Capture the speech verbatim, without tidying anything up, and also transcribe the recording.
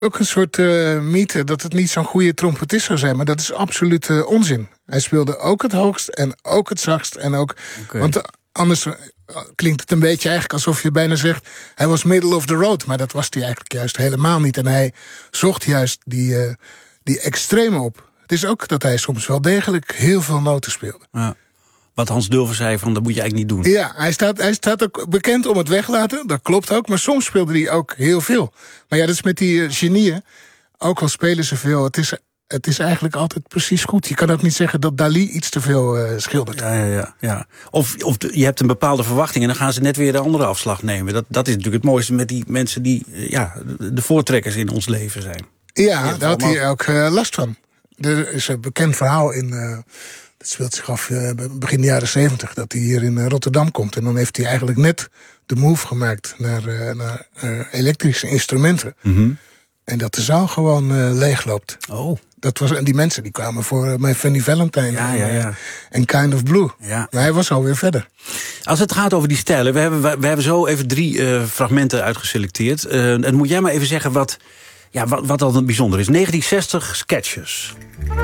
Ook een soort uh, mythe dat het niet zo'n goede trompetist zou zijn. Maar dat is absoluut uh, onzin. Hij speelde ook het hoogst en ook het zachtst. En ook, okay. Want uh, anders uh, klinkt het een beetje eigenlijk alsof je bijna zegt... hij was middle of the road. Maar dat was hij eigenlijk juist helemaal niet. En hij zocht juist die, uh, die extreme op. Het is ook dat hij soms wel degelijk heel veel noten speelde. Ja. Wat Hans Dulfer zei, van dat moet je eigenlijk niet doen. Ja, hij staat, hij staat ook bekend om het weglaten. Dat klopt ook, maar soms speelde hij ook heel veel. Maar ja, dat is met die uh, genieën. Ook al spelen ze veel, het is, het is eigenlijk altijd precies goed. Je kan ook niet zeggen dat Dali iets te veel uh, schildert. Ja, ja, ja, ja. Of, of de, je hebt een bepaalde verwachting en dan gaan ze net weer de andere afslag nemen. Dat, dat is natuurlijk het mooiste met die mensen die uh, ja, de voortrekkers in ons leven zijn. Ja, daar had hij ook uh, last van. Er is een bekend verhaal in... Uh, Het speelt zich af uh, begin de jaren zeventig, dat hij hier in uh, Rotterdam komt. En dan heeft hij eigenlijk net de move gemaakt naar, uh, naar uh, elektrische instrumenten. Mm-hmm. En dat de zaal gewoon uh, leegloopt. Oh. Dat was, en die mensen die kwamen voor uh, My Funny Valentine ja, ja, ja. en Kind of Blue. Ja. Maar hij was alweer verder. Als het gaat over die stijlen, we hebben, we hebben zo even drie uh, fragmenten uitgeselecteerd. Uh, en moet jij maar even zeggen wat, ja, wat, wat dan bijzonder is. negentien zestig Sketches.